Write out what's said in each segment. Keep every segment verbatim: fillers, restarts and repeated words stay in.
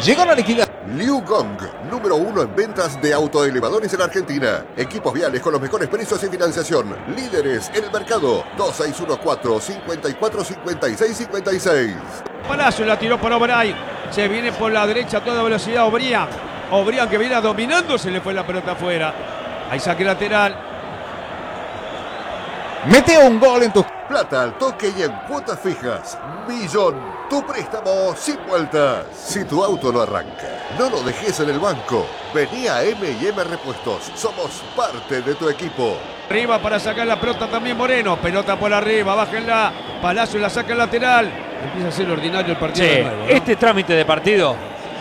Llegó la liquidación. Liu Gong, número uno en ventas de autoelevadores en Argentina. Equipos viales con los mejores precios y financiación. Líderes en el mercado. dos seis uno cuatro, cinco cuatro, cinco seis cinco seis. Palacio la tiró para Obrey. Se viene por la derecha a toda velocidad Obrián. Obrián que viene dominando, se le fue la pelota afuera. Ahí saque lateral. Mete un gol en tu... Plata al toque y en cuotas fijas. Millón. Tu préstamo sin vueltas. Si tu auto no arranca, no lo dejes en el banco. Vení a M y M Repuestos. Somos parte de tu equipo. Arriba para sacar la pelota también Moreno. Pelota por arriba, bájenla. Palacio la saca el lateral. Empieza a ser ordinario el partido Sí, de nuevo, ¿no? Este trámite de partido,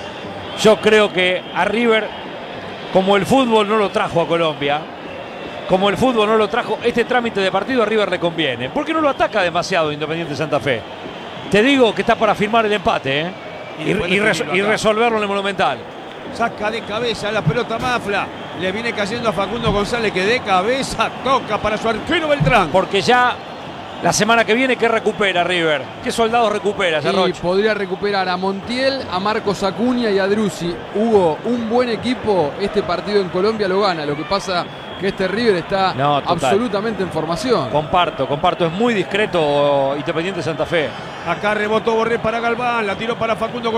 yo creo que a River, como el fútbol no lo trajo a Colombia, como el fútbol no lo trajo, este trámite de partido a River le conviene. Porque no lo ataca demasiado Independiente Santa Fe. Te digo que está para firmar el empate, ¿eh? Y, y, y, res, y resolverlo en el Monumental. Saca de cabeza la pelota Mafla. Le viene cayendo a Facundo González que de cabeza toca para su arquero Beltrán. Porque ya la semana que viene, ¿qué recupera River? ¿Qué soldados recupera, Serroch? Y podría recuperar a Montiel, a Marcos Acuña y a Drussi. Hugo, un buen equipo, este partido en Colombia lo gana. Lo que pasa que este River está no, absolutamente en formación. Comparto, comparto. Es muy discreto Independiente Santa Fe. Acá rebotó Borré para Galván, la tiró para Facundo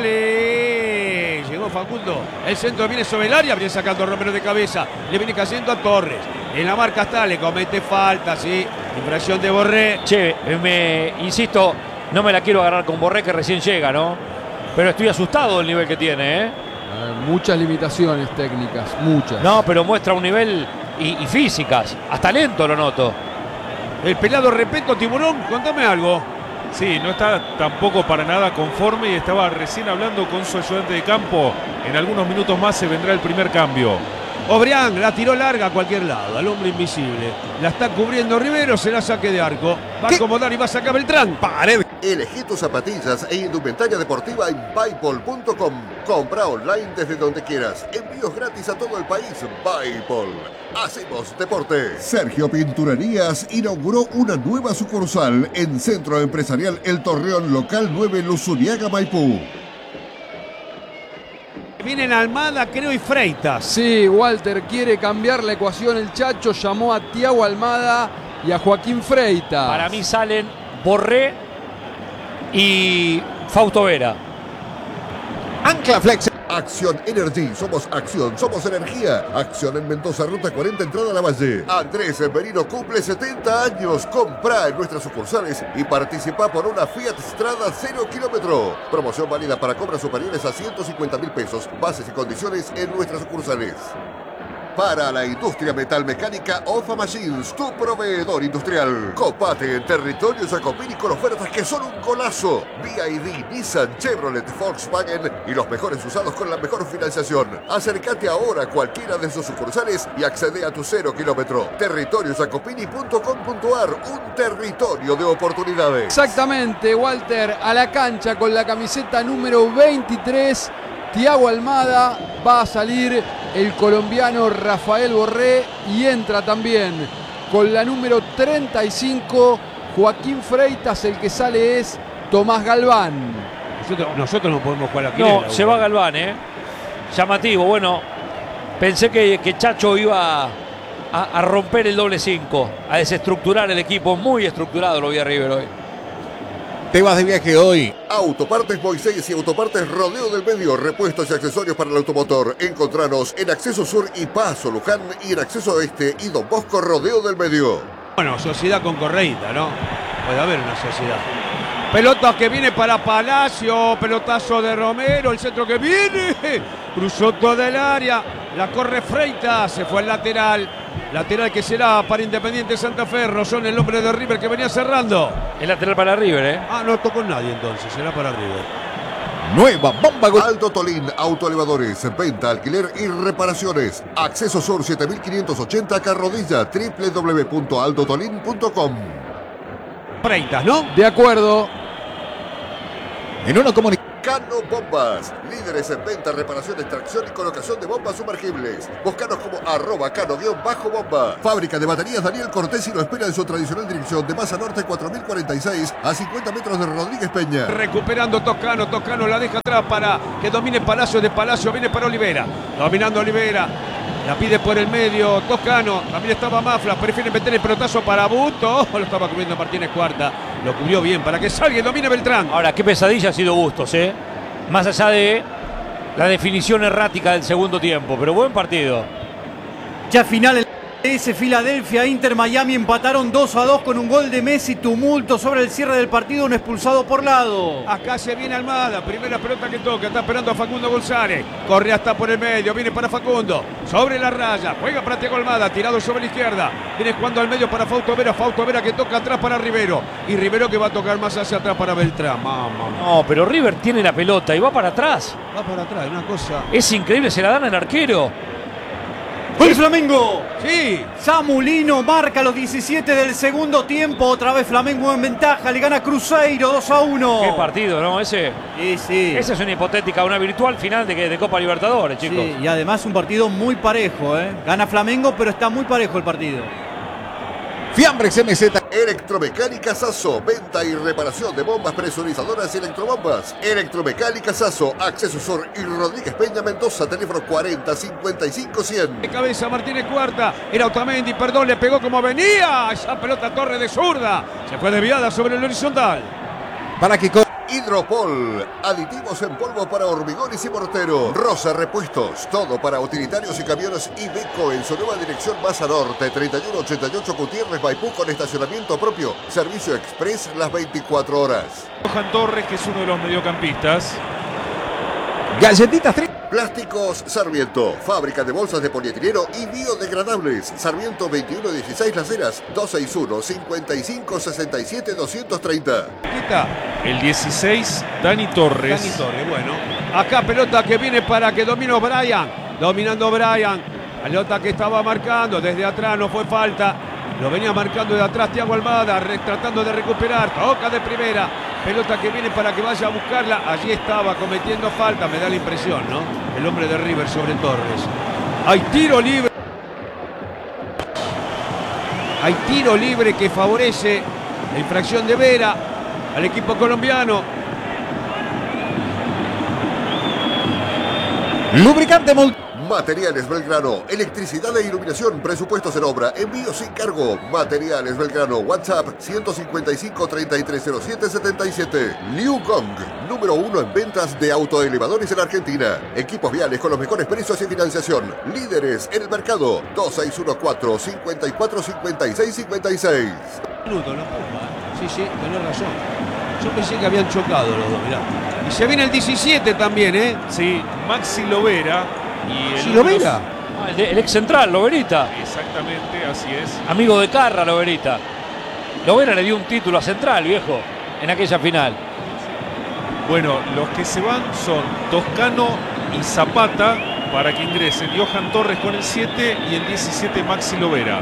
González. Llegó Facundo. El centro viene sobre el área, viene sacando Romero de cabeza. Le viene cayendo a Torres. En la marca está, le comete falta, sí. Infracción de Borré. Che, me insisto, no me la quiero agarrar con Borré que recién llega, ¿no? Pero estoy asustado del nivel que tiene, ¿eh? Eh, muchas limitaciones técnicas, muchas. No, pero muestra un nivel y, y físicas. Hasta lento lo noto. El pelado Repeto, Tiburón, contame algo. Sí, no está tampoco para nada conforme y estaba recién hablando con su ayudante de campo. En algunos minutos más se vendrá el primer cambio. Obrián la tiró larga a cualquier lado, al hombre invisible. La está cubriendo Rivero, se la saque de arco. Va a acomodar y va a sacar Beltrán. Pared. Elegí tus zapatillas e indumentaria deportiva en Buypol punto com. Compra online desde donde quieras. Envíos gratis a todo el país. Buypol. Hacemos deporte. Sergio Pinturerías inauguró una nueva sucursal en Centro Empresarial El Torreón, local nueve, Luzuriaga, Maipú. Vienen Almada, creo, y Freitas. Sí, Walter quiere cambiar la ecuación. El Chacho llamó a Thiago Almada y a Joaquín Freitas. Para mí salen Borré y Fausto Vera. Ancla Flex. Acción Energy, somos acción, somos energía. Acción en Mendoza, ruta cuarenta, entrada a la Valle. Andrés Merino cumple setenta años. Comprá en nuestras sucursales y participa por una Fiat Strada cero kilómetro. Promoción válida para compras superiores a ciento cincuenta mil pesos. Bases y condiciones en nuestras sucursales. Para la industria metalmecánica, Ofa Machines, tu proveedor industrial. Copate en territorio Jacopini con ofertas que son un golazo. B Y D, Nissan, Chevrolet, Volkswagen y los mejores usados con la mejor financiación. Acércate ahora a cualquiera de sus sucursales y accede a tu cero kilómetro. territorio jacopini punto com punto ar, un territorio de oportunidades. Exactamente, Walter, a la cancha con la camiseta número veintitrés. Thiago Almada, va a salir el colombiano Rafael Borré y entra también con la número treinta y cinco Joaquín Freitas. El que sale es Tomás Galván. Nosotros, nosotros no podemos jugar aquí. No, se va Galván, ¿eh? Llamativo. Bueno, pensé que, que Chacho iba a, a romper el doble cinco, a desestructurar el equipo. Muy estructurado lo vi a River hoy. Te vas de viaje hoy. Autopartes Moisés y Autopartes Rodeo del Medio. Repuestos y accesorios para el automotor. Encontranos en Acceso Sur y Paso Luján y en Acceso Este y Don Bosco Rodeo del Medio. Bueno, sociedad con correíta, ¿no? Puede haber una sociedad. Pelota que viene para Palacio. Pelotazo de Romero. El centro que viene. Cruzó toda el área. La corre Freitas. Se fue al lateral. Lateral que será para Independiente Santa Fe. Rosón, el hombre de River que venía cerrando. El lateral para River, ¿eh? Ah, no tocó nadie entonces. Será para River. Nueva bomba. Aldo Tolín, autoelevadores, venta, alquiler y reparaciones. Acceso Sur siete mil quinientos ochenta, Carrodilla, doble u doble u doble u punto aldo tolín punto com. Freitas, ¿no? De acuerdo. En una comunicación. Cano Bombas, líderes en venta, reparación, extracción y colocación de bombas sumergibles. Búscanos como arroba cano-bomba. Fábrica de baterías Daniel Cortesi lo espera en su tradicional dirección de Masa Norte cuatro mil cuarenta y seis a cincuenta metros de Rodríguez Peña. Recuperando Toscano, Toscano la deja atrás para que domine Palacio, de Palacio viene para Olivera. Dominando Olivera. La pide por el medio Toscano, también estaba Mafla, prefiere meter el pelotazo para Busto, lo estaba cubriendo Martínez Cuarta, lo cubrió bien para que salga y domine Beltrán. Ahora, qué pesadilla ha sido Bustos, ¿eh? Más allá de la definición errática del segundo tiempo, pero buen partido. Ya final el ese Filadelfia, Inter Miami empataron dos a dos con un gol de Messi, tumulto sobre el cierre del partido, un expulsado por lado. Acá se viene Almada, primera pelota que toca, está esperando a Facundo González, corre hasta por el medio, viene para Facundo, sobre la raya, juega para Thiago Almada, tirado sobre la izquierda, viene jugando al medio para Fausto Vera, Fausto Vera que toca atrás para Rivero, y Rivero que va a tocar más hacia atrás para Beltrán. Mamá. No, pero River tiene la pelota y va para atrás. Va para atrás, una cosa. Es increíble, se la dan al arquero. ¡Gol Flamengo! Sí. Samulino marca los diecisiete del segundo tiempo. Otra vez Flamengo en ventaja. Le gana Cruzeiro dos a uno. Qué partido, ¿no? Ese. Sí, sí. Esa es una hipotética, una virtual final de, de Copa Libertadores, chicos. Sí, y además un partido muy parejo, ¿eh? Gana Flamengo, pero está muy parejo el partido. Fiambres M Z. Electromecánica Sasso, venta y reparación de bombas presurizadoras y electrobombas. Electromecánica Sasso, Acceso Sur y Rodríguez Peña Mendoza, teléfono cuarenta cincuenta y cinco cien. De cabeza Martínez Cuarta, era Otamendi, perdón, le pegó como venía. Esa pelota Torre de zurda, se fue desviada sobre el horizontal. Para que co- Hidropol, aditivos en polvo para hormigones y mortero. Rosa Repuestos, todo para utilitarios y camiones Iveco en su nueva dirección Masa Norte, treinta y uno ochenta y ocho Gutiérrez Maipú con estacionamiento propio. Servicio express las veinticuatro horas. Johan Torres, que es uno de los mediocampistas. Galletitas tri- Plásticos Sarmiento, fábrica de bolsas de polietileno y biodegradables. Sarmiento veintiuno dieciséis Las Heras, dos seis uno, cincuenta y cinco sesenta y siete doscientos treinta. Quita. El dieciséis, Dani Torres. Dani Torres, bueno. Acá pelota que viene para que domine Brian. Dominando Brian. Pelota que estaba marcando desde atrás, no fue falta. Lo venía marcando de atrás Thiago Almada, re, tratando de recuperar. Toca de primera. Pelota que viene para que vaya a buscarla. Allí estaba cometiendo falta, me da la impresión, ¿no? El hombre de River sobre Torres. Hay tiro libre. Hay tiro libre que favorece la infracción de Vera al equipo colombiano. Lubricante Mul- Materiales Belgrano, electricidad e iluminación, presupuestos en obra, envío sin cargo. Materiales Belgrano, WhatsApp ciento cincuenta y cinco, treinta y tres cero siete, setenta y siete. Liu Gong, número uno en ventas de autoelevadores en Argentina. Equipos viales con los mejores precios y financiación. Líderes en el mercado, dos seis uno cuatro, cincuenta y cuatro, cincuenta y seis, cincuenta y seis. Minuto, la Puma. Sí, sí, tenés razón. Yo pensé que habían chocado los dos, mirá. Y se viene el diecisiete también, ¿eh? Sí, Maxi Lovera. Y el ¿Sí, Lovera? Ah, el, de- el ex central, Loberita. Exactamente, así es. Amigo de Carra, Loberita. Lovera le dio un título a Central, viejo, en aquella final. Bueno, los que se van son Toscano y Zapata para que ingresen. Johan Torres con el siete y el diecisiete Maxi Lovera.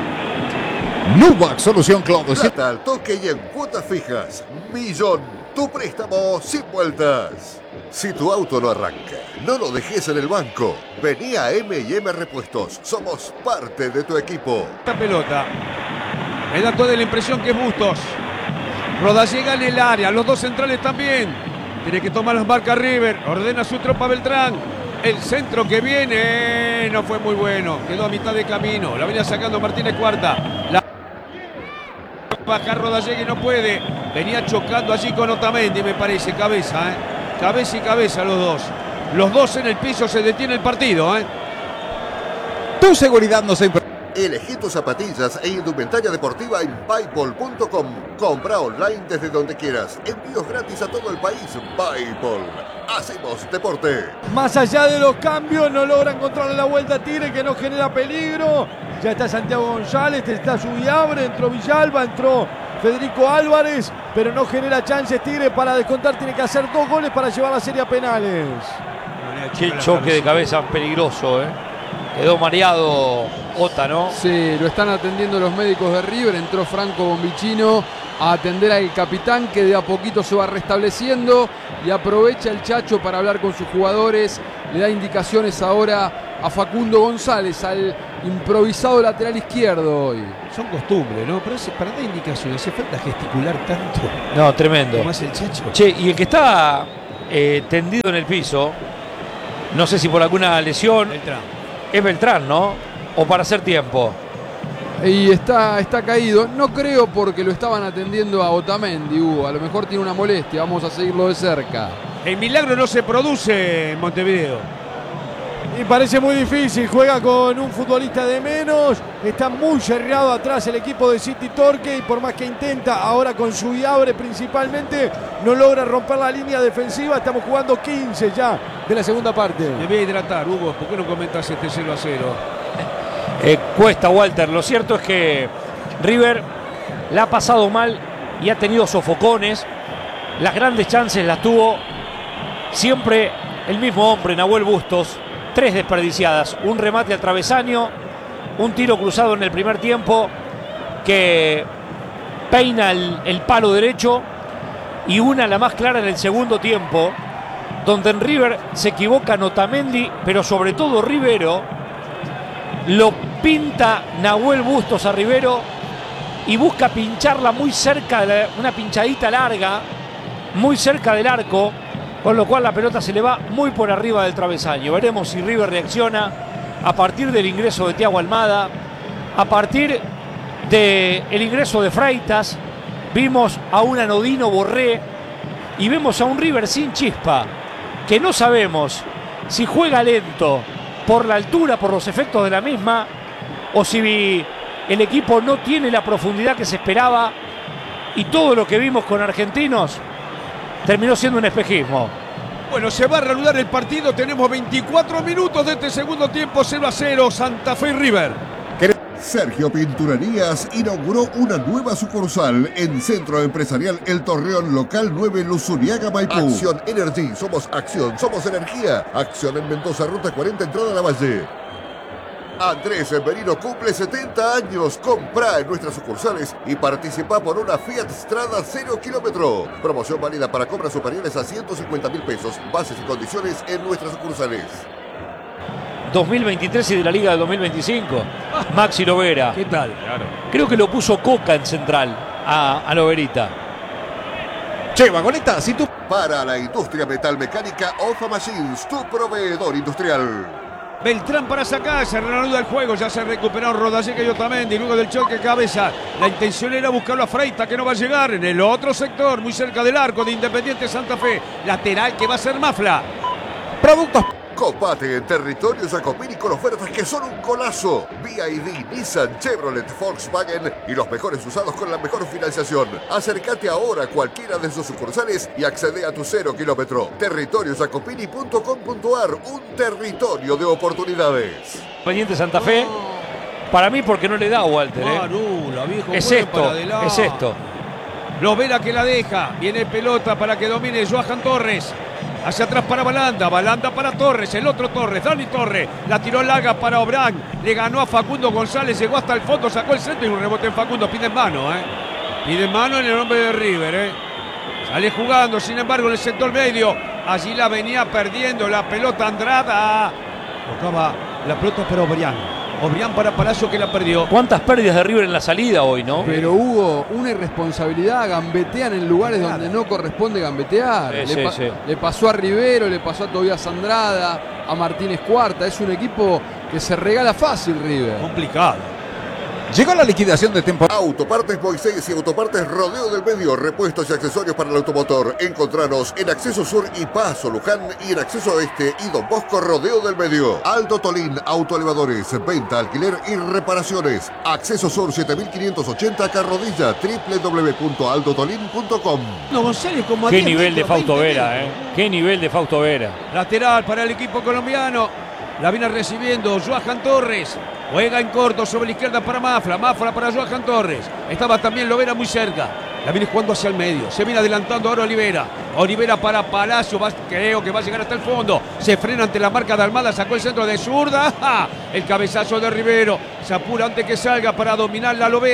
Nubac, solución Clodo. Plata al toque y en cuotas fijas. Millón, tu préstamo sin vueltas. Si tu auto no arranca, no lo dejes en el banco. Vení a M y M Repuestos. Somos parte de tu equipo. Esta pelota. Me da toda la impresión que es Bustos. Rodallega en el área. Los dos centrales también. Tiene que tomar las marcas River. Ordena su tropa Beltrán. El centro que viene no fue muy bueno. Quedó a mitad de camino. La venía sacando Martínez Cuarta. La baja Rodallega y no puede. Venía chocando allí con Otamendi, me parece. Cabeza, ¿eh? Cabeza y cabeza los dos. Los dos en el piso, se detiene el partido, ¿eh? Tu seguridad no se imp- Elegí tus zapatillas e indumentaria deportiva en Paypal punto com. Compra online desde donde quieras. Envíos gratis a todo el país. Paypal. Hacemos deporte. Más allá de los cambios, no logra encontrar la vuelta a Tigre, que no genera peligro. Ya está Santiago González, está Subiabre, entró Villalba, entró Federico Álvarez, pero no genera chances Tigre para descontar. Tiene que hacer dos goles para llevar la serie a penales. Qué choque de cabeza peligroso, ¿eh? Quedó mareado Ota, ¿no? Sí, lo están atendiendo los médicos de River. Entró Franco Bombicino a atender al capitán, que de a poquito se va restableciendo, y aprovecha el Chacho para hablar con sus jugadores. Le da indicaciones ahora a Facundo González, al improvisado lateral izquierdo hoy. Son costumbres, ¿no? Pero para dar indicaciones, ¿hace falta gesticular tanto? No, tremendo. Como hace el Chacho. Che, y el que está eh, tendido en el piso, no sé si por alguna lesión, Beltrán. es Beltrán, ¿no? O para hacer tiempo. Y está, está caído. No creo, porque lo estaban atendiendo a Otamendi, Hugo. A lo mejor tiene una molestia. Vamos a seguirlo de cerca. El milagro no se produce en Montevideo. Y parece muy difícil, juega con un futbolista de menos, está muy cerrado atrás el equipo de City Torque, y por más que intenta, ahora con su Iabre principalmente, no logra romper la línea defensiva. Estamos jugando quince ya de la segunda parte. Me voy a hidratar, Hugo. ¿Por qué no comentas este cero a cero? Eh, cuesta, Walter. Lo cierto es que River la ha pasado mal y ha tenido sofocones. Las grandes chances las tuvo siempre el mismo hombre, Nahuel Bustos. Tres desperdiciadas, un remate al travesaño, un tiro cruzado en el primer tiempo que peina el, el palo derecho, y una, la más clara, en el segundo tiempo, donde en River se equivoca Otamendi, pero sobre todo Rivero. Lo pinta Nahuel Bustos a Rivero y busca pincharla muy cerca, de la, una pinchadita larga, muy cerca del arco, con lo cual la pelota se le va muy por arriba del travesaño. Veremos si River reacciona a partir del ingreso de Thiago Almada, a partir del ingreso de Freitas. Vimos a un Anodino Borré y vemos a un River sin chispa, que no sabemos si juega lento por la altura, por los efectos de la misma, o si el equipo no tiene la profundidad que se esperaba, y todo lo que vimos con Argentinos terminó siendo un espejismo. Bueno, se va a reanudar el partido. Tenemos veinticuatro minutos de este segundo tiempo. cero a cero, Santa Fe y River. Sergio Pinturerías inauguró una nueva sucursal en Centro Empresarial El Torreón, local nueve, Luzuriaga, Maipú. Acción Energy, somos acción, somos energía. Acción en Mendoza, ruta cuarenta, entrada a la Valle. Andrés Merino cumple setenta años. Comprá en nuestras sucursales y participa por una Fiat Strada cero kilómetro. Promoción válida para compras superiores a ciento cincuenta mil pesos. Bases y condiciones en nuestras sucursales. dos mil veintitrés y de la Liga del dos mil veinticinco. Maxi Lovera. ¿Qué tal? Claro. Creo que lo puso Coca en central a, a Loverita. Che, vagoneta, si tú... Para la industria metalmecánica, Ofa Machines, tu proveedor industrial. Beltrán para sacar, se reanuda el juego, ya se recuperaron Rodallega y Otamendi luego del choque cabeza. La intención era buscarlo a Freitas, que no va a llegar. En el otro sector, muy cerca del arco de Independiente Santa Fe, lateral que va a ser Mafla. Productos... Copate en territorio Jacopini con ofertas que son un colazo. B I D, Nissan, Chevrolet, Volkswagen y los mejores usados con la mejor financiación. Acércate ahora a cualquiera de sus sucursales y accede a tu cero kilómetro. territorio jacopini punto com punto ar, un territorio de oportunidades. Independiente Santa Fe, para mí porque no le da, Walter. ¿eh? Marula, viejo, Es juega esto, para adelante. es esto. Lovera que la deja, viene pelota para que domine Johan Torres. Hacia atrás para Balanda, Balanda para Torres, el otro Torres, Dani Torres, la tiró larga para Obrán, le ganó a Facundo González, llegó hasta el fondo, sacó el centro y un rebote en Facundo, pide en mano, ¿eh? Pide en mano en el nombre de River, ¿eh? Sale jugando, sin embargo, en el sector medio, allí la venía perdiendo la pelota Andrada. Tocaba la pelota para Obrán, Obrán para Palacio que la perdió. ¿Cuántas pérdidas de River en la salida hoy, no? Pero hubo una irresponsabilidad, gambetean en lugares donde no corresponde gambetear. Sí, le, pa sí, sí. le pasó a Rivero, le pasó a Tobías Andrada, a Martínez Cuarta. Es un equipo que se regala fácil, River. Complicado. Llegó la liquidación de temporada. Autopartes Moisés y Autopartes Rodeo del Medio, repuestos y accesorios para el automotor. Encontranos en Acceso Sur y Paso Luján y en Acceso Este y Don Bosco Rodeo del Medio. Aldo Tolín Autoelevadores, venta, alquiler y reparaciones. Acceso Sur siete mil quinientos ochenta, Carrodilla, doble u doble u doble u punto aldo tolín punto com. No, González como a Qué diez nivel de metros, Fausto veinte Vera, metros. ¿eh? Qué nivel de Fausto Vera. Lateral para el equipo colombiano. La viene recibiendo Johan Torres. Juega en corto sobre la izquierda para Mafla. Mafla para Johan Torres. Estaba también Lovera muy cerca. La viene jugando hacia el medio. Se viene adelantando ahora Olivera. Olivera para Palacio. Va, creo que va a llegar hasta el fondo. Se frena ante la marca de Almada. Sacó el centro de zurda. ¡Ja! El cabezazo de Rivero. Se apura antes que salga para dominar la Lovera.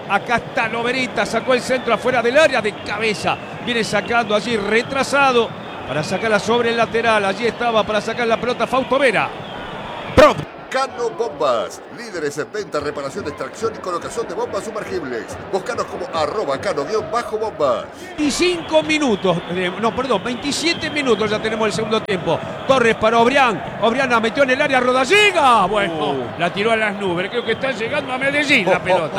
Acá está Loberita, sacó el centro afuera del área de cabeza. Viene sacando allí retrasado para sacarla sobre el lateral. Allí estaba para sacar la pelota Fausto Vera. Pro. Cano Bombas, líderes en venta, reparación, extracción y colocación de bombas sumergibles. Búscanos como arroba cano-bombas. veinticinco minutos, eh, no, perdón, veintisiete minutos ya tenemos el segundo tiempo. Torres para Obrián, Obrián la metió en el área, Rodallega. Bueno, uh. la tiró a las nubes, creo que está llegando a Medellín la pelota.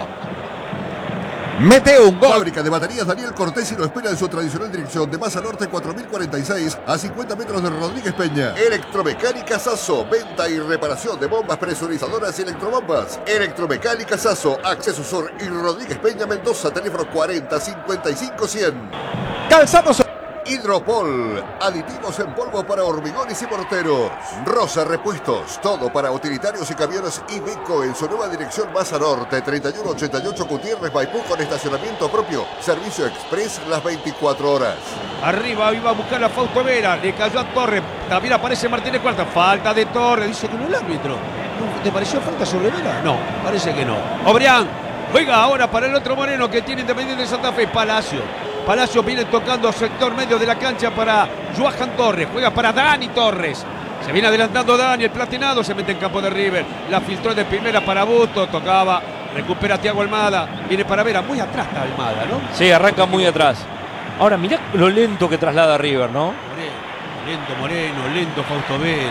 Mete un gol. Fábrica de baterías Daniel Cortés y lo espera en su tradicional dirección de Maza Norte cuatro mil cuarenta y seis a cincuenta metros de Rodríguez Peña. Electromecánica Sasso, venta y reparación de bombas presurizadoras y electrobombas. Electromecánica Sasso, Acceso Sur y Rodríguez Peña, Mendoza, teléfono cuarenta cincuenta y cinco cien. Calzamos. Hidropol, aditivos en polvo para hormigones y morteros. Rosa Repuestos, todo para utilitarios y camiones Iveco en su nueva dirección Maza Norte, treinta y uno ochenta y ocho Gutiérrez, Maipú, con estacionamiento propio. Servicio express las veinticuatro horas. Arriba iba a buscar a Fausto Vera, le cayó a Torres. También aparece Martínez Cuarta. Falta de Torres, dice que no el árbitro. ¿No te pareció falta sobre Vera? No, parece que no. Obrián, juega ahora para el otro Moreno que tiene Independiente de Santa Fe, Palacio. Palacio viene tocando sector medio de la cancha para Johan Torres. Juega para Dani Torres. Se viene adelantando Dani, el platinado. Se mete en campo de River. La filtró de primera para Busto. Tocaba. Recupera a Thiago Almada. Viene para Vera. Muy atrás está Almada, ¿no? Sí, arranca muy atrás. Ahora, mirá lo lento que traslada River, ¿no? Moreno, lento Moreno, lento Fausto Vera.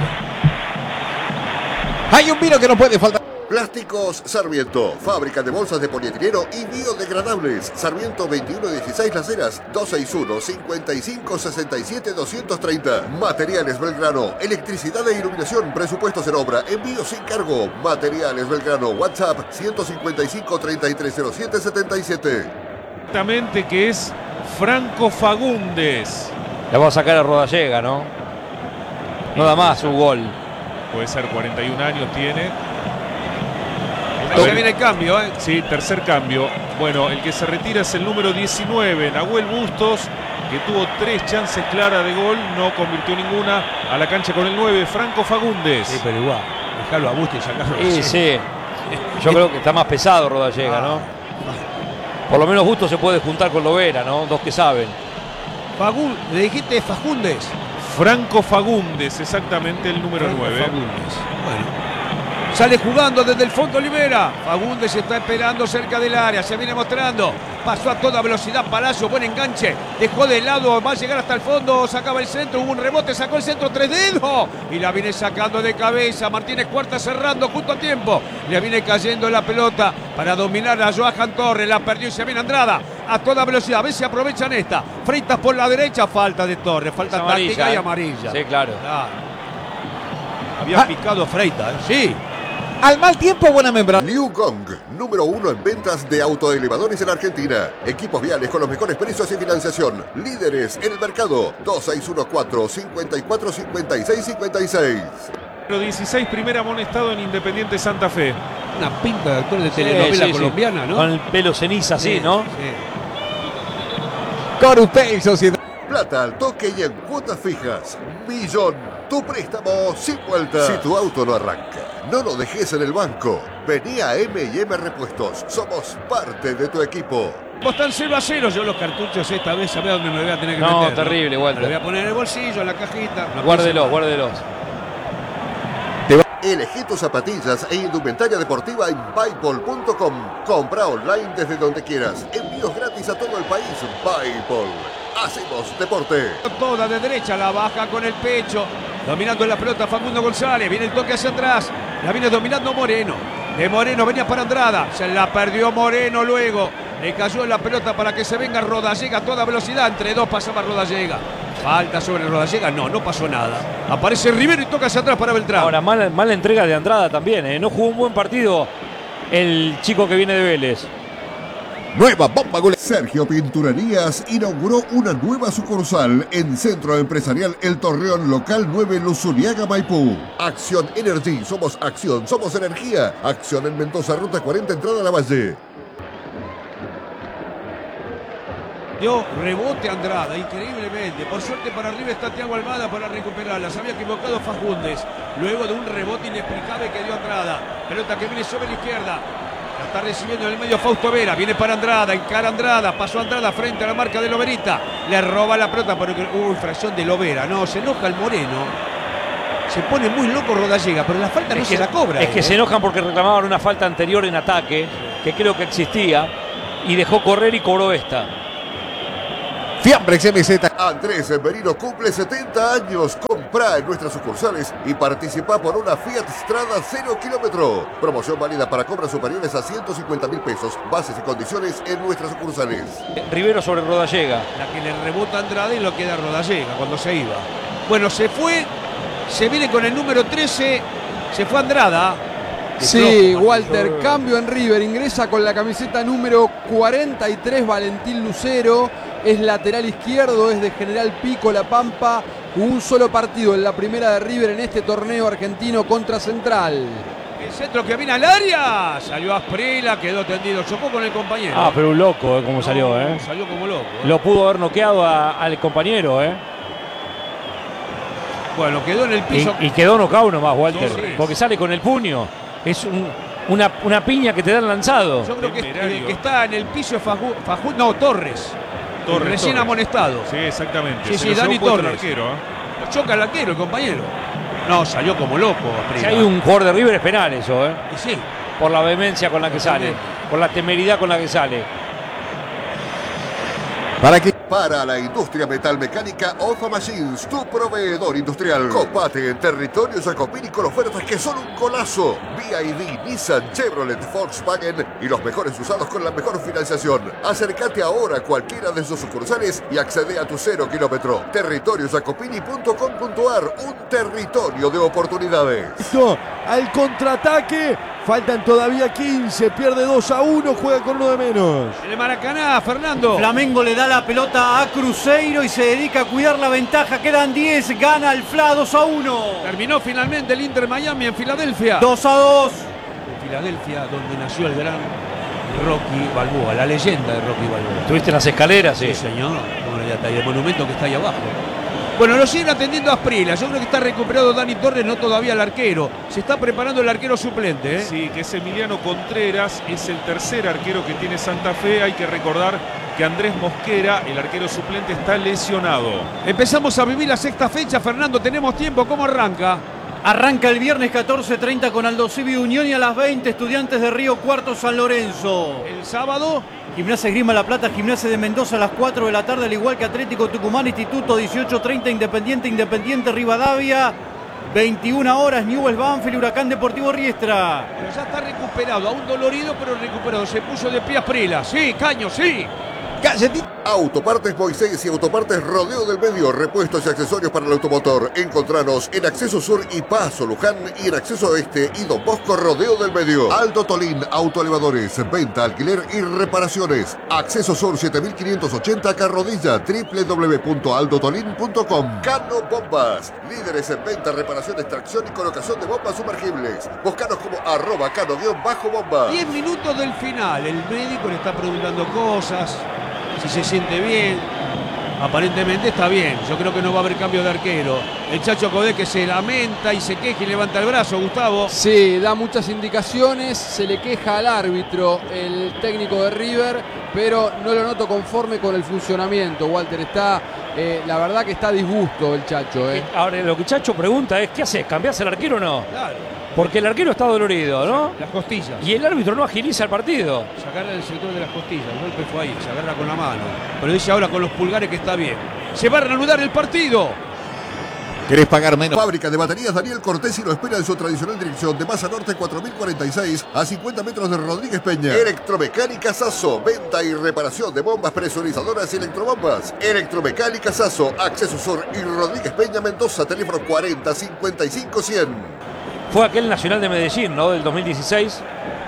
Hay un vino que no puede faltar. Plásticos Sarmiento, fábrica de bolsas de polietileno y biodegradables. Sarmiento veintiuno dieciséis Las Heras, dos seis uno, cinco cinco, seis siete, dos tres cero. Materiales Belgrano, electricidad e iluminación, presupuestos en obra, envío sin cargo. Materiales Belgrano, WhatsApp ciento cincuenta y cinco, treinta y tres cero siete, setenta y siete. Exactamente, que es Franco Fagundes. Le va a sacar a Rodallega, ¿no? No da más su gol. Puede ser, cuarenta y un años tiene. Se viene el cambio, ¿eh? Sí, tercer cambio. Bueno, el que se retira es el número diecinueve, Nahuel Bustos, que tuvo tres chances claras de gol, no convirtió ninguna. A la cancha con el nueve, Franco Fagundes. Sí, pero igual, dejarlo a Bustos y sacarlo. Sí, sí. Yo creo que está más pesado Rodallega, ¿no? Por lo menos Bustos se puede juntar con Lovera, ¿no? Dos que saben. Fagundes, le dijiste Fagundes. Franco Fagundes, exactamente el número Franco nueve. Fagundes. Bueno. Sale jugando desde el fondo Olivera. Fagundes está esperando cerca del área. Se viene mostrando. Pasó a toda velocidad Palacio. Buen enganche. Dejó de lado. Va a llegar hasta el fondo. Sacaba el centro. Hubo un rebote. Sacó el centro. Tres dedos. Y la viene sacando de cabeza. Martínez Cuarta cerrando justo a tiempo. Le viene cayendo la pelota para dominar a Johan Torres. La perdió y se viene Andrada. A toda velocidad. A ver si aprovechan esta. Freitas por la derecha. Falta de Torres. Falta táctica y amarilla. Sí, claro. claro. Había ah. picado Freitas. ¿eh? Sí. Al mal tiempo, buena membra. Liu Gong, número uno en ventas de autoelevadores en Argentina. Equipos viales con los mejores precios y financiación. Líderes en el mercado. dos seis uno cuatro, cinco cuatro, cinco seis cinco seis. Número dieciséis, primer amonestado en Independiente Santa Fe. Una pinta de actor de telenovela sí, colombiana, sí. ¿no? Con el pelo ceniza, así, sí, ¿no? Sí. Corupel Sociedad. Plata al toque y en cuotas fijas. Millón. Tu préstamo sin vuelta. Si tu auto no arranca, no lo dejes en el banco. Vení a M y M Repuestos. Somos parte de tu equipo. Vos están cero a cero. Yo los cartuchos esta vez sabés dónde me voy a tener que no, meter. Terrible, ¿no? Walter. Me lo voy a poner en el bolsillo, en la cajita. Guárdelos, guárdelos. Elegí tus zapatillas e indumentaria deportiva en Paypal punto com. Compra online desde donde quieras. Envíos gratis a todo el país. Paypal. Hacemos deporte. Toda de derecha, la baja con el pecho. Dominando la pelota Facundo González. Viene el toque hacia atrás. La viene dominando Moreno. De Moreno venía para Andrada. Se la perdió Moreno luego. Le cayó la pelota para que se venga Rodallega a toda velocidad. Entre dos pasaba Rodallega. Falta sobre Rodallega. No, no pasó nada. Aparece Rivero y toca hacia atrás para Beltrán. Ahora, mala, mala entrega de Andrada también. ¿eh? No jugó un buen partido el chico que viene de Vélez. Nueva bomba gol. Sergio Pinturerías inauguró una nueva sucursal en Centro Empresarial El Torreón, local nueve, Luzuriaga, Maipú. Acción Energy, somos acción, somos energía. Acción en Mendoza, ruta cuarenta, entrada a la Valle. Dio rebote Andrada, increíblemente. Por suerte para arriba está Thiago Almada para recuperarla. Se había equivocado Fagundes. Luego de un rebote inexplicable que dio Andrada. Pelota que viene sobre la izquierda. La está recibiendo en el medio Fausto Vera. Viene para Andrada. Encara Andrada. Pasó Andrada frente a la marca de Loberita. Le roba la pelota porque hubo infracción de Lovera. No, se enoja el Moreno. Se pone muy loco Rodallega, pero la falta no Es se que, la cobra. es que ¿eh? se enojan porque reclamaban una falta anterior en ataque, que creo que existía, y dejó correr y cobró esta. Fiambrex M Z. Andrés Merino cumple setenta años. Comprá en nuestras sucursales y participa por una Fiat Strada cero kilómetro. Promoción válida para compras superiores a ciento cincuenta mil pesos. Bases y condiciones en nuestras sucursales. Rivero sobre Rodallega. La que le rebota a Andrada y lo queda Rodallega cuando se iba. Bueno, se fue. Se viene con el número trece. Se fue Andrada. Sí, Walter, cambio en River. Ingresa con la camiseta número cuarenta y tres Valentín Lucero. Es lateral izquierdo, es de General Pico, La Pampa. Un solo partido en la primera de River en este torneo argentino contra Central. El centro que viene al área. Salió Asprila, quedó tendido. Chocó con el compañero. Ah, pero un loco, eh, como No, salió, ¿eh? Salió como loco. ¿eh? Lo pudo haber noqueado a- al compañero, ¿eh? Bueno, quedó en el piso. Y, y quedó nocao nomás, Walter. Sí, sí. Porque sale con el puño. Es un- una, una piña que te dan lanzado. Yo creo que, Temerario. el que está en el piso es Faju, Faju- no, Torres. Torres, Recién Torres. amonestado. Sí, exactamente. Sí, Se sí, lo llevó Dani puesto el Torres. arquero, ¿eh? Lo choca el arquero, el compañero. No, salió como loco. Si Asprila. hay un jugador de River es penal eso, ¿eh? Y sí, Por la vehemencia con la que sale. Por la temeridad con la que sale. Para que Para la industria metalmecánica, Ofa Machines, tu proveedor industrial. Copate en territorio Jacopini con ofertas que son un golazo. B Y D, Nissan, Chevrolet, Volkswagen y los mejores usados con la mejor financiación. Acércate ahora a cualquiera de sus sucursales y accede a tu cero kilómetro. territorio jacopini punto com punto ar, un territorio de oportunidades. Esto, al contraataque. Faltan todavía quince. Pierde dos a uno. Juega con uno de menos. en el Maracaná, Fernando. Flamengo le da la pelota a Cruzeiro y se dedica a cuidar la ventaja. Quedan diez, gana el F L A dos a uno. Terminó finalmente el Inter Miami en Filadelfia. dos a dos. En Filadelfia, donde nació el gran Rocky Balboa, la leyenda de Rocky Balboa. ¿Estuviste en las escaleras? Sí. Sí, señor. Bueno, ya está ahí el monumento que está ahí abajo. Bueno, lo siguen atendiendo a Asprila. Yo creo que está recuperado Dani Torres, no todavía el arquero. Se está preparando el arquero suplente, ¿eh? Sí, que es Emiliano Contreras, es el tercer arquero que tiene Santa Fe. Hay que recordar que Andrés Mosquera, el arquero suplente, está lesionado. Empezamos a vivir la sexta fecha, Fernando. Tenemos tiempo. ¿Cómo arranca? Arranca el viernes catorce treinta con Aldo Civi Unión y a las veinte Estudiantes de Río Cuarto San Lorenzo. El sábado, Gimnasia Esgrima La Plata, Gimnasia de Mendoza a las cuatro de la tarde, al igual que Atlético Tucumán, Instituto dieciocho treinta, Independiente, Independiente Rivadavia, veintiuna horas, Newell's Banfield, Huracán Deportivo Riestra. pero ya está recuperado. Aún dolorido, pero recuperado. Se puso de pie Asprila. Sí, Caño, sí. Galletita. Autopartes Moisés y Autopartes Rodeo del Medio, repuestos y accesorios para el automotor. Encontranos en Acceso Sur y Paso Luján y en Acceso Oeste y Don Bosco Rodeo del Medio. Aldo Tolín, autoelevadores, venta, alquiler y reparaciones. Acceso Sur siete mil quinientos ochenta Carrodilla, w w w punto aldo tolín punto com. Cano Bombas, líderes en venta, reparación, extracción y colocación de bombas sumergibles. Búscanos como arroba cano-bomba. Diez minutos del final. El médico le está preguntando cosas. Si se siente bien. Aparentemente está bien. Yo creo que no va a haber cambio de arquero. El Chacho Codé que se lamenta y se queja y levanta el brazo, Gustavo. Sí, da muchas indicaciones, se le queja al árbitro, el técnico de River, pero no lo noto conforme con el funcionamiento. Walter, está, eh, la verdad que está a disgusto el Chacho. Eh. Ahora lo que Chacho pregunta es, ¿qué haces? ¿Cambiás el arquero o no? Claro. Porque el arquero está dolorido, ¿no? Las costillas. Y el árbitro no agiliza el partido. Se agarra el sector de las costillas. El golpe fue ahí. Se agarra con la mano. Pero dice ahora con los pulgares que está bien. Se va a reanudar el partido. ¿Querés pagar menos? Fábrica de baterías Daniel Cortés y lo espera en su tradicional dirección de Masa Norte cuatro mil cuarenta y seis a cincuenta metros de Rodríguez Peña. Electromecánica Sasso, venta y reparación de bombas presurizadoras y electrobombas. Electromecánica Sasso, Acceso Sur y Rodríguez Peña Mendoza, teléfono cuarenta cincuenta y cinco cien. Fue aquel Nacional de Medellín, ¿no? Del dos mil dieciséis.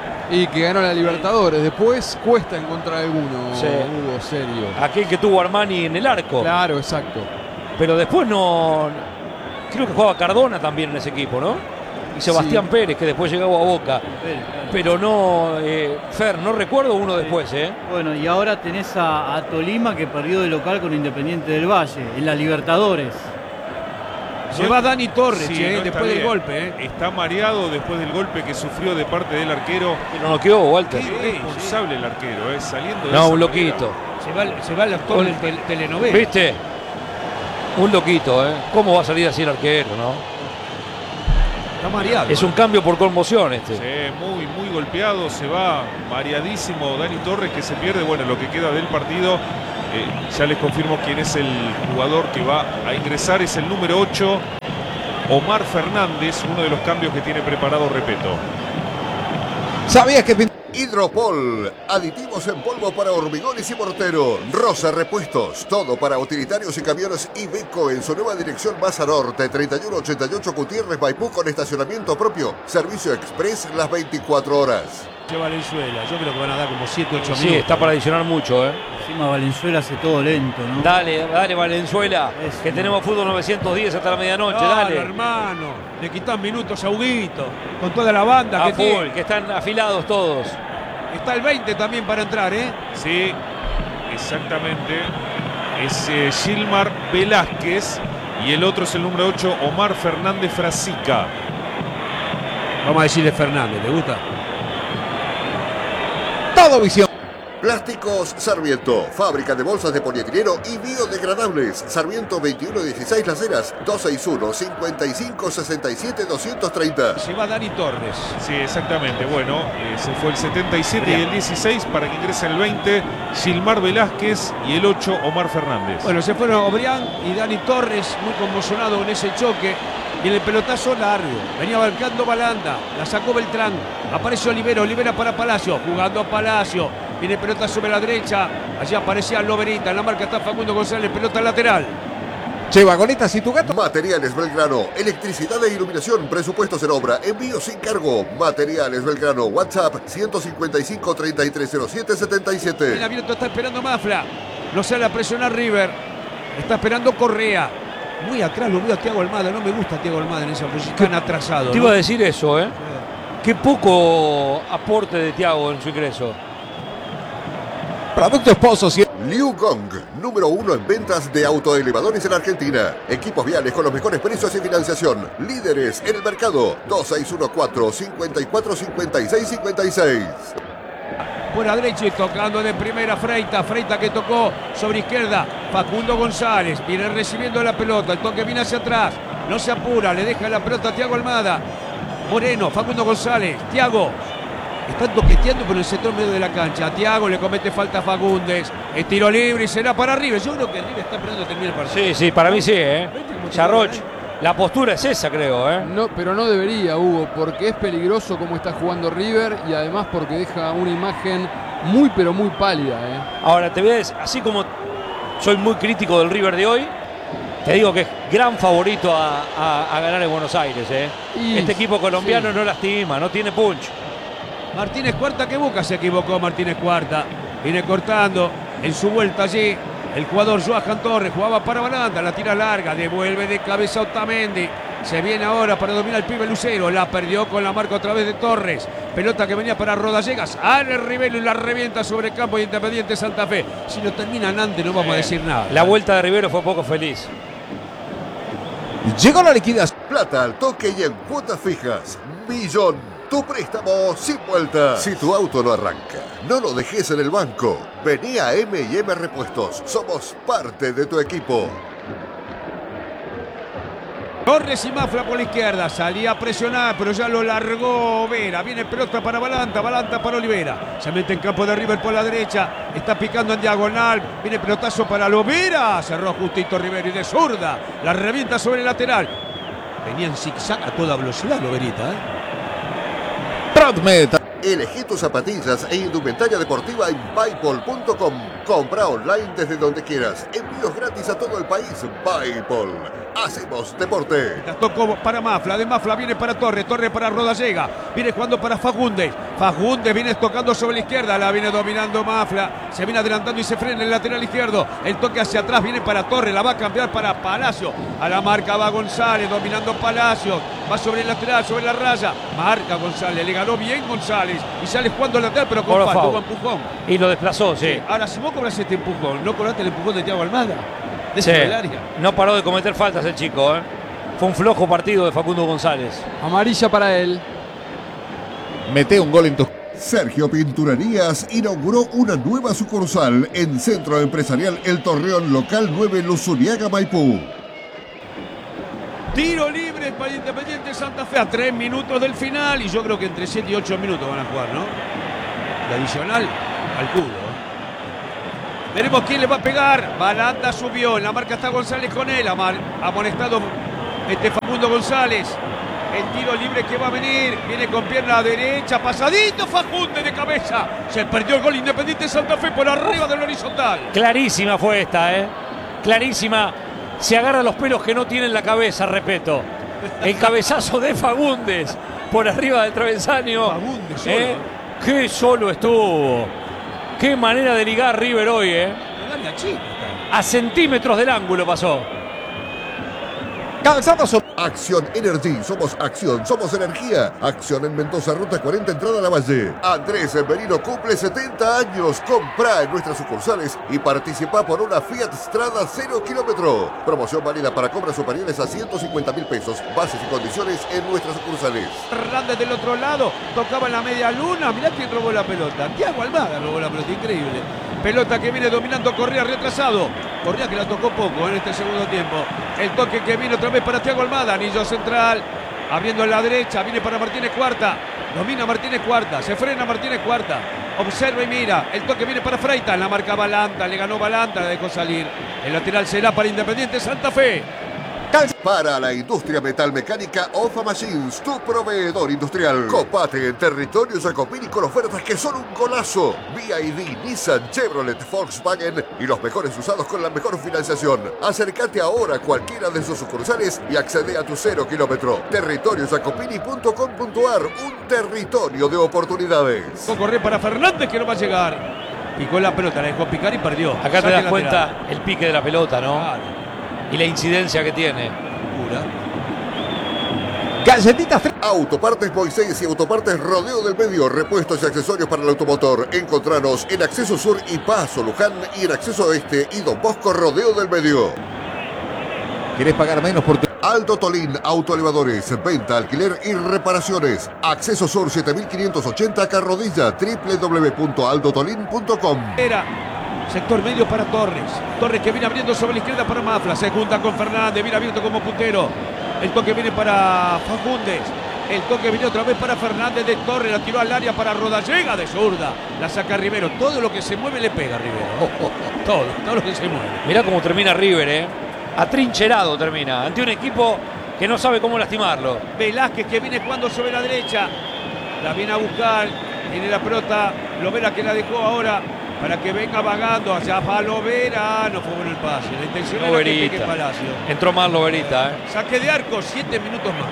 Y que ganó la Libertadores. Después cuesta encontrar alguno, Sí. Hugo, serio. Aquel que tuvo Armani en el arco. Claro, exacto. Pero después no... Creo que jugaba Cardona también en ese equipo, ¿no? Y Sebastián Sí. Pérez, que después llegó a Boca. Pero no... Eh, Fer, no recuerdo uno después, ¿eh? Bueno, y ahora tenés a, a Tolima que perdió de local con Independiente del Valle en la Libertadores. Se va Dani Torres, Sí, che, no está después del bien. golpe. Eh. Está mareado después del golpe que sufrió de parte del arquero. Y lo noqueó, Walter. Qué responsable el arquero, eh, saliendo de No, esa un manera. loquito. Se va, el- se va el actor del tel- telenovela. ¿Viste? Un loquito, ¿eh? ¿Cómo va a salir así el arquero, no? Está mareado. Es un cambio por conmoción este. Sí, muy, muy golpeado, se va mareadísimo Dani Torres, que se pierde, bueno, lo que queda del partido. Eh, ya les confirmo quién es el jugador que va a ingresar, es el número ocho, Omar Fernández, uno de los cambios que tiene preparado Repeto. ¿Sabías que pin- Hidropol, aditivos en polvo para hormigones y mortero. Rosa Repuestos, todo para utilitarios y camiones Iveco en su nueva dirección Maza Norte, treinta y uno ochenta y ocho Gutiérrez, Maipú, con estacionamiento propio. Servicio express las veinticuatro horas. Che, Valenzuela, yo creo que van a dar como siete, ocho Sí, minutos. está para adicionar mucho, ¿eh? Encima Valenzuela hace todo lento, ¿no? Dale, dale, Valenzuela, Eso. que tenemos fútbol novecientos diez hasta la medianoche, Claro, dale. hermano. Le quitan minutos a Huguito. Con toda la banda A que full, tiene. que están afilados todos. Está el veinte también para entrar, ¿eh? Sí, exactamente. Es eh, Gilmar Velázquez y el otro es el número ocho, Omar Fernández Frasica. Vamos a decirle Fernández, ¿le gusta? todo visión? Plásticos Sarmiento, fábrica de bolsas de polietileno y biodegradables. Sarmiento veintiuno dieciséis Las Heras, dos seis uno, cinco cinco, seis siete, dos tres cero. Se va Dani Torres. Sí, exactamente. Bueno, eh, se fue el setenta y siete y el dieciséis para que ingrese el veinte, Gilmar Velázquez, y el ocho, Omar Fernández. Bueno, se fueron Obrián y Dani Torres, muy conmocionado en ese choque. Y en el pelotazo largo, venía marcando Balanda, la sacó Beltrán, apareció Olivera, Olivera para Palacio, jugando a Palacio, viene pelota sobre la derecha, allí aparecía Loberita, en la marca está Facundo González, pelota lateral. Che, vagonetas y tu gato. Materiales Belgrano, electricidad e iluminación, presupuestos en obra, envío sin cargo. Materiales Belgrano, WhatsApp ciento cincuenta y cinco, treinta y tres cero siete, setenta y Bien siete. abierto está esperando Mafla, no sale a presionar River, está esperando Correa. Muy atrás lo veo a Thiago Almada, no me gusta Thiago Almada en esa posición, tan atrasado. Te ¿no? iba a decir eso, ¿eh? Qué poco aporte de Thiago en su ingreso. Producto Esposo. Si... Liu Gong, número uno en ventas de autoelevadores en Argentina. Equipos viales con los mejores precios y financiación. Líderes en el mercado. dos seis uno cuatro, cinco cuatro, cinco seis cinco seis. Por la derecha y tocando de primera Freita, Freita que tocó sobre izquierda, Facundo González, viene recibiendo la pelota, el toque viene hacia atrás, no se apura, le deja la pelota a Thiago Almada, Moreno, Facundo González, Thiago, están toqueteando por el sector medio de la cancha, a Thiago le comete falta a Fagundes, es tiro libre y será para River, yo creo que River está esperando terminar el partido. Sí, sí, para mí sí, ¿eh? ¿Viste cómo Charroch, te- la postura es esa, creo, ¿eh? No, pero no debería, Hugo, porque es peligroso como está jugando River y además porque deja una imagen muy pero muy pálida, ¿eh? Ahora, te voy a decir, así como soy muy crítico del River de hoy, te digo que es gran favorito a, a- a ganar en Buenos Aires, ¿eh? Y- Este equipo colombiano sí. no lastima, no tiene punch. Martínez Cuarta que busca, se equivocó Martínez Cuarta, viene cortando en su vuelta allí. El jugador Johan Torres jugaba para Balanda, la tira larga, devuelve de cabeza Otamendi. Se viene ahora para dominar el pibe Lucero, la perdió con la marca otra vez de Torres. Pelota que venía para Rodallegas, Ale Rivelo y la revienta sobre el campo de Independiente Santa Fe. Si no termina Nante no vamos a decir nada. La vuelta de Rivero fue poco feliz. Llegó la liquidación. Plata al toque y en cuotas fijas. Millón. Tu préstamo sin vuelta. Si tu auto no arranca, no lo dejes en el banco. Vení a M y M Repuestos. Somos parte de tu equipo. Torres y Mafla por la izquierda, salía a presionar, pero ya lo largó Vera. Viene pelota para Balanta, Balanta para Olivera. Se mete en campo de River por la derecha, está picando en diagonal. Viene pelotazo para Lovera, cerró justito Rivero y de zurda, la revienta sobre el lateral. Venía en zigzag a toda velocidad Loverita, ¿eh? Prodmed. Elegí tus zapatillas e indumentaria deportiva en paypol punto com. Compra online desde donde quieras. Envíos gratis a todo el país. Paypol. Hacemos deporte. La tocó para Mafla, de Mafla viene para Torres, Torres para Rodallega, viene jugando para Fagundes, Fagundes viene tocando sobre la izquierda, la viene dominando Mafla, se viene adelantando y se frena en el lateral izquierdo, el toque hacia atrás viene para Torres, la va a cambiar para Palacio, a la marca va González, dominando Palacio, va sobre el lateral, sobre la raya, marca González, le ganó bien González y sale jugando el lateral pero con Por falta, favor. hubo empujón. Y lo desplazó, sí. Ahora si vos cobras este empujón, ¿no cobraste el empujón de Thiago Almada? De Sí. ese del área. No paró de cometer faltas el chico, ¿eh? Fue un flojo partido de Facundo González. Amarilla para él. Mete un gol en tu... Sergio Pinturerías inauguró una nueva sucursal en Centro Empresarial El Torreón, local nueve, Luzuriaga, Maipú. Tiro libre para Independiente Santa Fe a tres minutos del final. Y yo creo que entre siete y ocho minutos van a jugar, ¿no? De adicional al culo. Veremos quién le va a pegar. Balanda subió. En la marca está González con él. Amonestado este Facundo González. El tiro libre que va a venir. Viene con pierna derecha. Pasadito Facundo de cabeza. Se perdió el gol Independiente Santa Fe por arriba del horizontal. Clarísima fue esta, ¿eh? Clarísima. Se agarra los pelos que no tienen la cabeza, respeto. El cabezazo de Fagundes por arriba del travesaño. Fagundes solo. ¿Eh? Qué solo estuvo. Qué manera de ligar River hoy, ¿eh? A centímetros del ángulo pasó. Calzado sobre... Acción Energy, somos acción, somos energía. Acción en Mendoza, ruta cuarenta, entrada a la Valle. Andrés Merino cumple setenta años. Comprá en nuestras sucursales y participa por una Fiat Strada cero kilómetro. Promoción válida para compras superiores a ciento cincuenta mil pesos. Bases y condiciones en nuestras sucursales. Hernández del otro lado, tocaba en la media luna. Mirá quién robó la pelota. Thiago Almada robó la pelota, increíble. Pelota que viene dominando Correa retrasado. Correa que la tocó poco en este segundo tiempo. El toque que viene otra vez para Thiago Almada. Anillo central. Abriendo en la derecha. Viene para Martínez Cuarta. Domina Martínez Cuarta. Se frena Martínez Cuarta. Observa y mira. El toque viene para Freitas. La marca Balanta. Le ganó Balanta. La dejó salir. El lateral será para Independiente Santa Fe. Para la industria metalmecánica, Ofa Machines, tu proveedor industrial. Copate en territorio Jacopini con ofertas que son un golazo. B I D, Nissan, Chevrolet, Volkswagen y los mejores usados con la mejor financiación. Acércate ahora a cualquiera de sus sucursales y accede a tu cero kilómetro. territorio jacopini punto com punto ar, un territorio de oportunidades. Corre para Fernández que no va a llegar. Picó la pelota, la dejó picar y perdió. Acá te Saque das lateral. cuenta el pique de la pelota, ¿no? Claro. Y la incidencia que tiene. Pura. Galletitas frías. Autopartes Moisés y Autopartes Rodeo del Medio, repuestos y accesorios para el automotor. Encontranos en Acceso Sur y Paso Luján y en Acceso Oeste y Don Bosco Rodeo del Medio. ¿Quieres pagar menos por tu... Aldo Tolín, autoelevadores, venta, alquiler y reparaciones. Acceso Sur siete mil quinientos ochenta, Carrodilla, doble u doble u doble u punto aldo tolín punto com. Era sector medio para Torres. Torres que viene abriendo sobre la izquierda para Mafla. Se junta con Fernández, viene abierto como puntero. El toque viene para Fagundes. El toque viene otra vez para Fernández de Torres. La tiró al área para Roda. Llega de zurda. La saca Rivero. Todo lo que se mueve le pega a Rivero. Oh, oh, oh. Todo, todo lo que se mueve. Mirá cómo termina River, ¿eh? Atrincherado termina. Ante un equipo que no sabe cómo lastimarlo. Velázquez que viene jugando sobre la derecha. La viene a buscar. Tiene la pelota. Lovera que la dejó ahora para que venga vagando hacia Lovera. No fue bueno el pase. La intención era que pegue Palacio. Entró mal Loverita, ¿eh? Saque de arco, siete minutos más.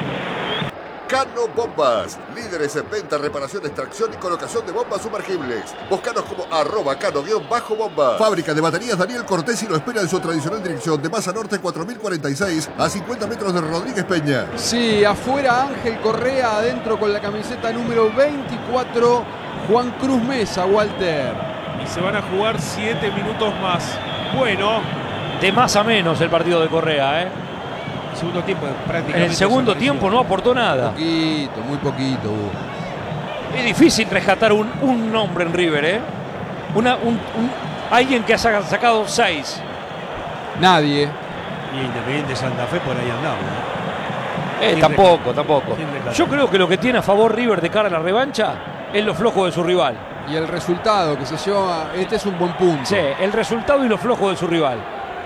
Cano Bombas, líderes en venta, reparación, extracción y colocación de bombas sumergibles. Búscanos como arroba cano-bomba. Fábrica de baterías Daniel Cortés y lo espera en su tradicional dirección de Masa Norte cuatro mil cuarenta y seis a cincuenta metros de Rodríguez Peña. Sí, afuera Ángel Correa, adentro con la camiseta número veinticuatro, Juan Cruz Mesa, Walter. Y se van a jugar siete minutos más. Bueno, de más a menos el partido de Correa, ¿eh? Segundo tiempo prácticamente. En el segundo tiempo no aportó nada. Poquito, muy poquito. Es difícil rescatar un, un nombre en River, ¿eh? Una, un, un, alguien que haya sacado seis. Nadie. Y Independiente Santa Fe por ahí andaba. Eh, tampoco, tampoco. Yo creo que lo que tiene a favor River de cara a la revancha es lo flojo de su rival. Y el resultado que se lleva, este es un buen punto. Sí, el resultado y lo flojo de su rival.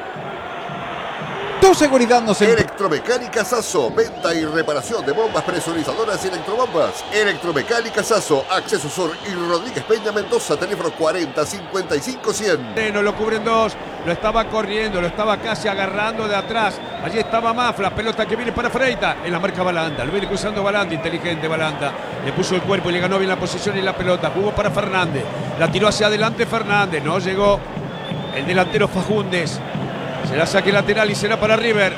Tu seguridad no se... Electromecánica Sasso, venta y reparación de bombas presurizadoras y electrobombas. Electromecánica Sasso, Acceso Sur y Rodríguez Peña Mendoza, teléfono cuarenta cincuenta y cinco cien. No lo cubren dos, lo estaba corriendo, lo estaba casi agarrando de atrás. Allí estaba Mafla, pelota que viene para Freitas, en la marca Balanta, lo viene cruzando Balanta, inteligente Balanta. Le puso el cuerpo y le ganó bien la posición y la pelota. Jugó para Fernández, la tiró hacia adelante Fernández, no llegó el delantero Fagundes. Será saque lateral y será para River.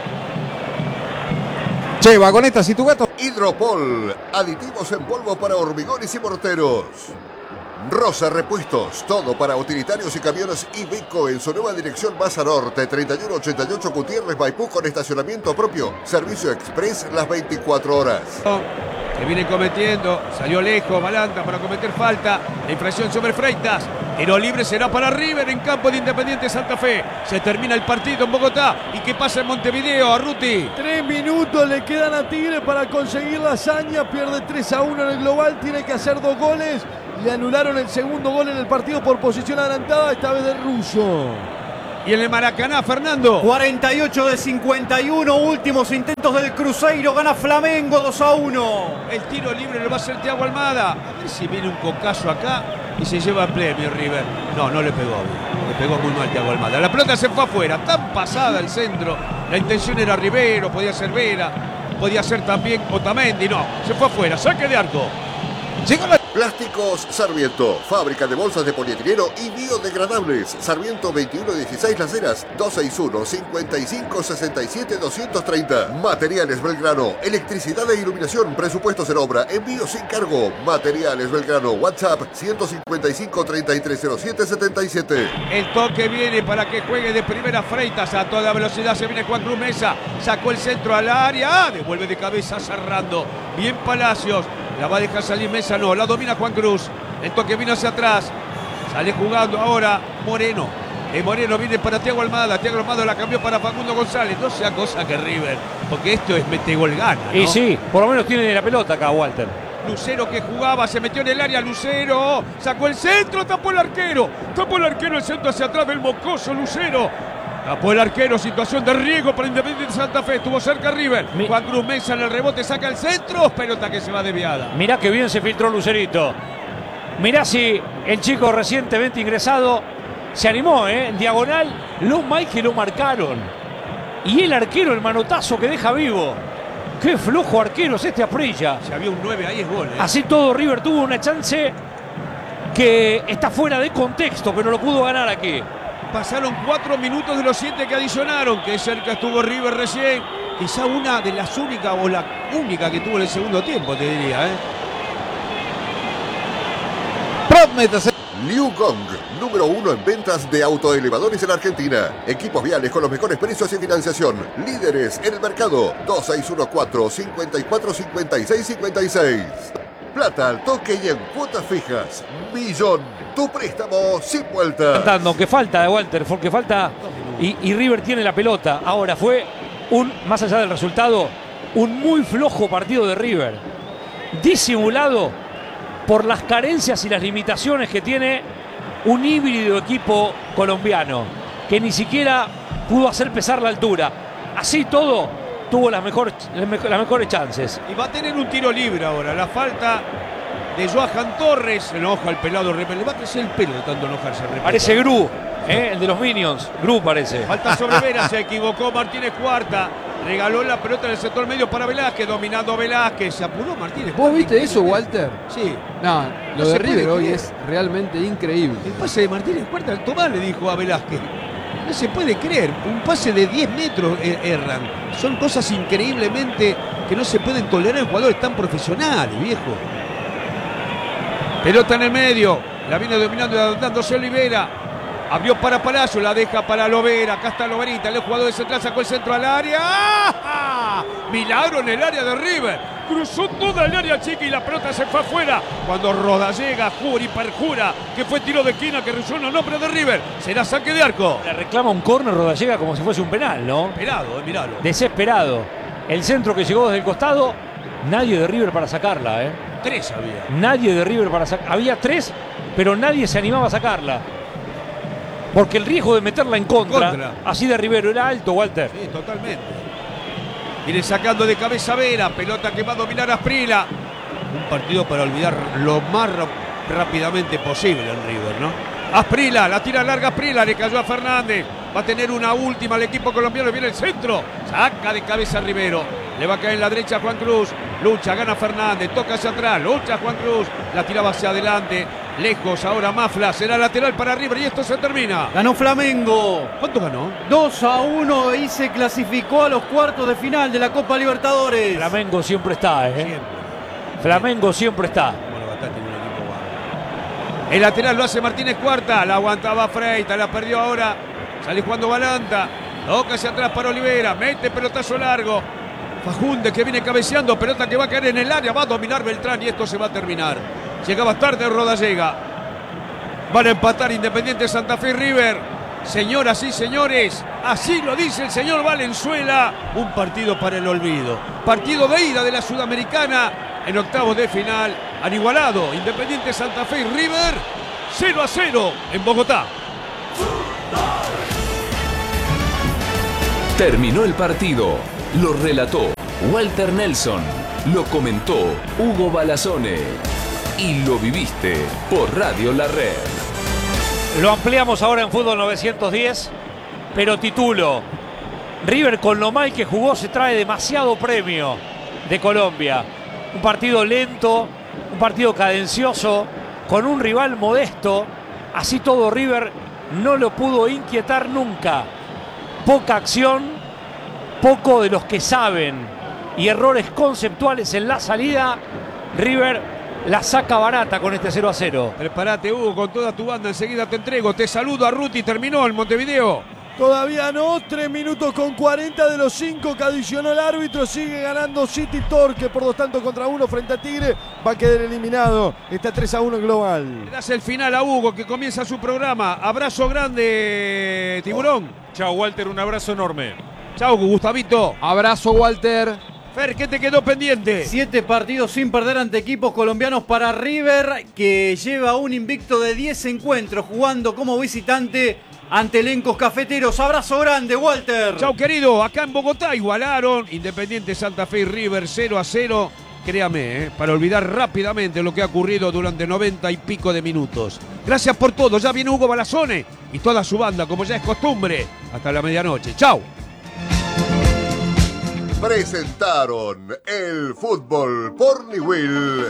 Che, vagonetas y tu gato. Hidropol, aditivos en polvo para hormigones y morteros. Rosa Repuestos, todo para utilitarios y camiones Iveco en su nueva dirección Baza Norte, treinta y uno ochenta y ocho Gutiérrez, Maipú, con estacionamiento propio. Servicio express las veinticuatro horas. Que viene cometiendo, salió lejos, Balanta para cometer falta, la infracción sobre Freitas, tiro libre será para River en campo de Independiente Santa Fe. Se termina el partido en Bogotá. ¿Y qué pasa en Montevideo, Arruti? Tres minutos le quedan a Tigre para conseguir la hazaña, pierde tres a uno en el global, tiene que hacer dos goles, le anularon el segundo gol en el partido por posición adelantada, esta vez de Russo. Y en el Maracaná, Fernando. cuarenta y ocho de cincuenta y uno, últimos intentos del Cruzeiro, gana Flamengo dos a uno. El tiro libre lo va a hacer Thiago Almada. A ver si viene un cocazo acá y se lleva premio River. No, no le pegó. Le pegó muy mal Thiago Almada. La pelota se fue afuera, tan pasada el centro. La intención era Rivero, podía ser Vera, podía ser también Otamendi. No, se fue afuera, saque de arco. Llegó la... Plásticos Sarmiento, fábrica de bolsas de polietileno y biodegradables. Sarmiento veintiuno dieciséis Las Heras, dos seis uno, cinco cinco, seis siete, dos tres cero. Materiales Belgrano, electricidad e iluminación, presupuestos en obra, envío sin cargo. Materiales Belgrano, WhatsApp ciento cincuenta y cinco, treinta y tres cero siete, setenta y siete. El toque viene para que juegue de primera Freitas a toda velocidad. Se viene Juan Cruz Mesa, sacó el centro al área, devuelve de cabeza cerrando. Bien Palacios. La va a dejar salir Mesa, no, la domina Juan Cruz. El toque vino hacia atrás. Sale jugando ahora Moreno. El Moreno viene para Thiago Almada. Thiago Almada la cambió para Facundo González. No sea cosa que River, porque esto es metegol gana, ¿no? Y sí, por lo menos tiene la pelota acá, Walter. Lucero que jugaba, se metió en el área, Lucero. Sacó el centro, tapó el arquero. Tapó el arquero, el centro hacia atrás del mocoso Lucero. Tapó el arquero, situación de riesgo para Independiente Santa Fe. Estuvo cerca River. Mi... Juan Cruz Mesa en el rebote, saca el centro. Pelota que se va desviada. Mirá que bien se filtró Lucerito. Mirá si el chico recientemente ingresado se animó, ¿eh? En diagonal, los Mike que lo marcaron. Y el arquero, el manotazo que deja vivo. Qué flojo arquero es este Asprilla. Si había un nueve ahí es gol, ¿eh? Así todo River tuvo una chance que está fuera de contexto, pero lo pudo ganar aquí. Pasaron cuatro minutos de los siete que adicionaron. Qué cerca estuvo River recién. Quizá una de las únicas o la única que tuvo en el segundo tiempo, te diría, ¿eh? Liu Gong, número uno en ventas de autoelevadores en Argentina. Equipos viales con los mejores precios y financiación. Líderes en el mercado. dos seis uno cuatro, cinco cuatro, cinco seis cinco seis. Plata al toque y en cuotas fijas. Millón. Tu préstamo sin vuelta. Cantando, que falta de Walter, porque falta y, y River tiene la pelota. Ahora fue un, más allá del resultado, un muy flojo partido de River. Disimulado por las carencias y las limitaciones que tiene un híbrido equipo colombiano, que ni siquiera pudo hacer pesar la altura. Así todo, tuvo las mejores, las mejores chances. Y va a tener un tiro libre ahora. La falta de Johan Torres. Se enoja el pelado Repel. Le va a crecer el pelo de tanto enojarse. Repel. Parece Gru, ¿eh? El de los Minions. Gru parece. Falta sobre Vera. Se equivocó Martínez Cuarta. Regaló la pelota en el sector medio para Velázquez. Dominando Velázquez. Se apuró Martínez. ¿Vos viste eso, Walter? Sí. No, No lo de se River puede hoy creer. es realmente increíble. El pase de Martínez Cuarta. Tomás, le dijo a Velázquez. No se puede creer. Un pase de diez metros er- erran. Son cosas increíblemente que no se pueden tolerar en jugadores tan profesionales, viejo. Pelota en el medio. La viene dominando y adaptándose Olivera. Abrió para Palacio, la deja para Lovera. Acá está Loverita, el jugador de central sacó el centro al área. ¡Ah! Milagro en el área de River. Cruzó toda el área chica y la pelota se fue afuera. Cuando Rodallega jura y perjura que fue tiro de esquina que resonó el nombre de River. Será saque de arco. Le reclama un córner Rodallega como si fuese un penal, ¿no? Esperado, eh, miralo. Desesperado. El centro que llegó desde el costado, nadie de River para sacarla, ¿eh? Tres había. Nadie de River para sacarla. Había tres, pero nadie se animaba a sacarla. Porque el riesgo de meterla en contra, Contra. así de Rivero, era alto, Walter. Sí, totalmente. Viene sacando de cabeza Vera. Pelota que va a dominar Asprilla. Un partido para olvidar lo más ra- rápidamente posible en River, ¿no? Asprilla, la tira larga Asprilla, le cayó a Fernández. Va a tener una última el equipo colombiano. Viene el centro. Saca de cabeza Rivero. Le va a caer en la derecha Juan Cruz. Lucha, gana Fernández. Toca hacia atrás. Lucha Juan Cruz. La tiraba hacia adelante. Lejos ahora Mafla. Será lateral para River y esto se termina. Ganó Flamengo. ¿Cuánto ganó? dos a uno y se clasificó a los cuartos de final de la Copa Libertadores. Flamengo siempre está, ¿eh? Siempre. Flamengo siempre está. Bueno, bastante en un equipo bajo. El lateral lo hace Martínez Cuarta. La aguantaba Freitas, la perdió ahora. Sale jugando Balanta. Toca hacia atrás para Olivera. Mete pelotazo largo. Fagundes que viene cabeceando. Pelota que va a caer en el área. Va a dominar Beltrán y esto se va a terminar. Llegaba tarde Rodallega. Van a empatar Independiente Santa Fe y River. Señoras y señores, así lo dice el señor Valenzuela. Un partido para el olvido. Partido de ida de la Sudamericana en octavos de final. Han igualado Independiente Santa Fe y River. cero a cero en Bogotá. Terminó el partido. Lo relató Walter Nelson. Lo comentó Hugo Balazone. Y lo viviste por Radio La Red. Lo ampliamos ahora en Fútbol novecientos diez, pero titulo: River, con lo mal que jugó, se trae demasiado premio de Colombia. Un partido lento, un partido cadencioso, con un rival modesto. Así todo, River no lo pudo inquietar nunca. Poca acción, poco de los que saben y errores conceptuales en la salida. River la saca barata con este cero a cero. Prepárate, Hugo, con toda tu banda. Enseguida te entrego. Te saludo a Ruti. Terminó el Montevideo. Todavía no, tres minutos con cuarenta de los cinco que adicionó el árbitro. Sigue ganando City Torque por dos tantos contra uno frente a Tigre. Va a quedar eliminado. Está tres a uno global. Le das el final a Hugo, que comienza su programa. Abrazo grande, Tiburón. Chao, Walter, un abrazo enorme. Chao, Gustavito. Abrazo, Walter. Fer, ¿qué te quedó pendiente? Siete partidos sin perder ante equipos colombianos para River, que lleva un invicto de diez encuentros jugando como visitante ante elencos cafeteros. Abrazo grande, Walter. Chau, querido. Acá en Bogotá igualaron Independiente Santa Fe y River cero a cero. Créame, eh, para olvidar rápidamente lo que ha ocurrido durante noventa y pico de minutos. Gracias por todo. Ya viene Hugo Balazone y toda su banda, como ya es costumbre. Hasta la medianoche. Chau. Presentaron el fútbol por Niwil.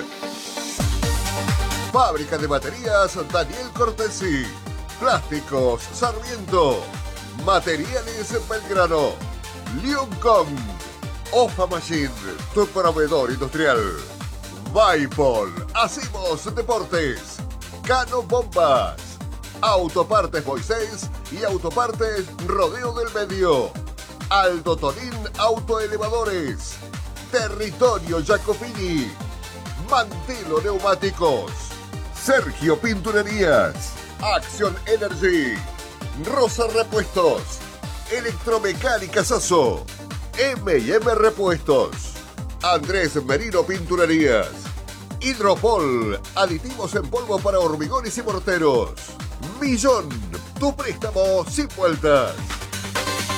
Fábrica de baterías Daniel Cortesi. Plásticos Sarmiento. Materiales Belgrano. Lioncom. Ofa Machine, tu proveedor industrial. Vaipol. Hacemos deportes. Cano Bombas. Autopartes Moisés y Autopartes Rodeo del Medio. Aldo Tonín Autoelevadores. Territorio Jacopini. Mantelo Neumáticos. Sergio Pinturerías. Action Energy. Rosa Repuestos. Electromecánica Sasso. eme y eme Repuestos. Andrés Merino Pinturerías. Hidropol. Aditivos en polvo para hormigones y morteros. Millón. Tu préstamo sin vueltas.